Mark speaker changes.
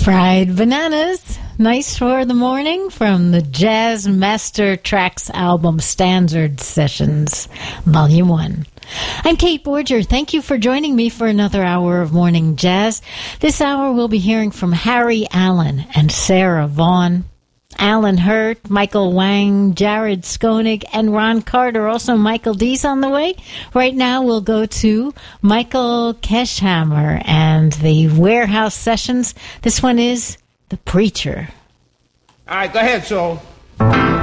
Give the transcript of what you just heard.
Speaker 1: Fried Bananas, nice for the morning from the Jazz Master Tracks album Standard Sessions, Volume 1. I'm Kate Borger. Thank you for joining me for another hour of Morning Jazz. This hour we'll be hearing from Harry Allen and Sarah Vaughan, Alan Hurt, Michael Wang, Jared Skoenig, and Ron Carter. Also, Michael D's on the way. Right now, we'll go to Michael Keschhammer and the Warehouse Sessions. This one is The Preacher.
Speaker 2: All right, go ahead, Soul.